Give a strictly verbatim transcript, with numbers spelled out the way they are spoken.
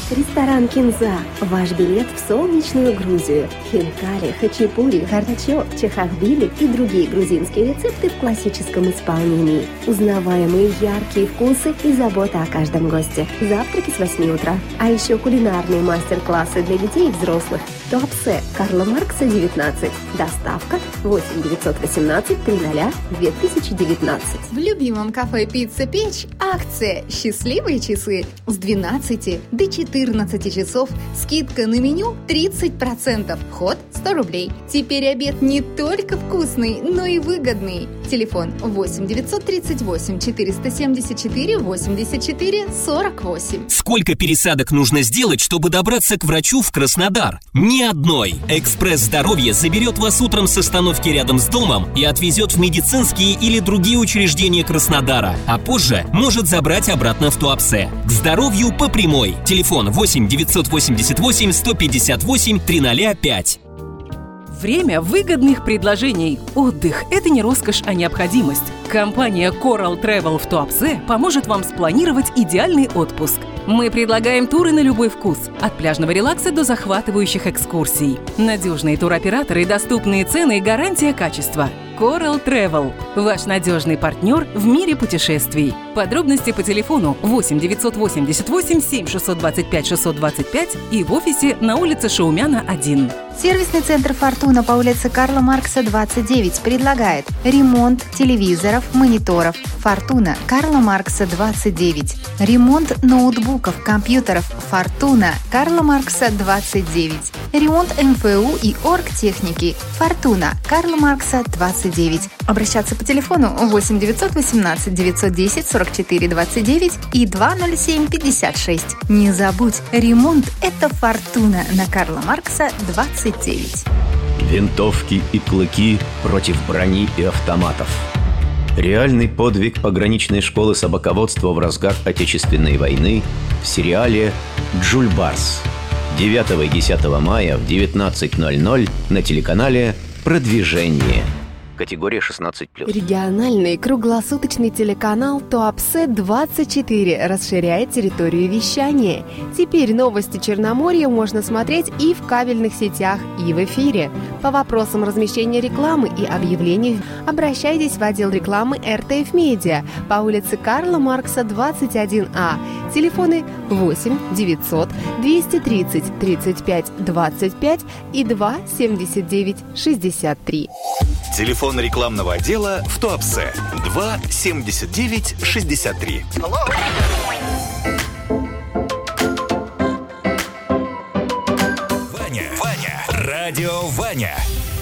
Ресторан «Кинза» – ваш билет в солнечную Грузию. Хинкали, хачапури, харачо, чахахбили и другие грузинские рецепты в классическом исполнении. Узнаваемые яркие вкусы и забота о каждом госте. Завтраки с восьми утра. А еще кулинарные мастер-классы для детей и взрослых. Туапсе, Карла Маркса, девятнадцать. Доставка восемь девятьсот восемнадцать триста две тысячи девятнадцать. В любимом кафе «Пицца Печь» акция «Счастливые часы» с двенадцати до четырнадцати часов. Скидка на меню тридцать процентов. Вход сто рублей. Теперь обед не только вкусный, но и выгодный. Телефон восемь девятьсот тридцать восемь четыреста семьдесят четыре восемьдесят четыре сорок восемь. Сколько пересадок нужно сделать, чтобы добраться к врачу в Краснодар? Ни одной. «Экспресс Здоровья» заберет вас утром с остановки рядом с домом и отвезет в медицинские или другие учреждения Краснодара, а позже может забрать обратно в Туапсе. К здоровью по прямой. Телефон восемь девятьсот восемьдесят восемь сто пятьдесят восемь триста пять. Время выгодных предложений. Отдых – это не роскошь, а необходимость. Компания Coral Travel в Туапсе поможет вам спланировать идеальный отпуск. Мы предлагаем туры на любой вкус, от пляжного релакса до захватывающих экскурсий. Надежные туроператоры, доступные цены и гарантия качества. Coral Travel – ваш надежный партнер в мире путешествий. Подробности по телефону восемь девятьсот восемьдесят восемь семь шестьсот двадцать пять шестьсот двадцать пять и в офисе на улице Шаумяна, один. Сервисный центр «Фортуна» по улице Карла Маркса, двадцать девять предлагает ремонт телевизоров, мониторов. «Фортуна», Карла Маркса, двадцать девять. Ремонт ноутбуков, компьютеров. «Фортуна», Карла Маркса, двадцать девять. Ремонт эм эф у и оргтехники. «Фортуна», Карла Маркса, двадцать девять. Обращаться по телефону восемь девятьсот восемнадцать девятьсот десять сорок четыре двадцать девять и два ноль семь пятьдесят шесть. Не забудь, ремонт – это «Фортуна» на Карла Маркса, двадцать девять. Винтовки и клыки против брони и автоматов. Реальный подвиг пограничной школы собаководства в разгар Отечественной войны в сериале «Джульбарс». девятого и десятого мая в девятнадцать ноль ноль на телеканале «Продвижение». Категория шестнадцать плюс. Региональный круглосуточный телеканал Туапсе двадцать четыре расширяет территорию вещания. Теперь новости Черноморья можно смотреть и в кабельных сетях, и в эфире. По вопросам размещения рекламы и объявлений обращайтесь в отдел рекламы эр тэ эф Медиа по улице Карла Маркса, двадцать один а. Телефоны восемь девятьсот двести тридцать тридцать пять двадцать пять и два семьдесят девять шестьдесят три. Телефон рекламного отдела в Туапсе два семьдесят девять шестьдесят три. Ваня, Ваня, радио Ваня.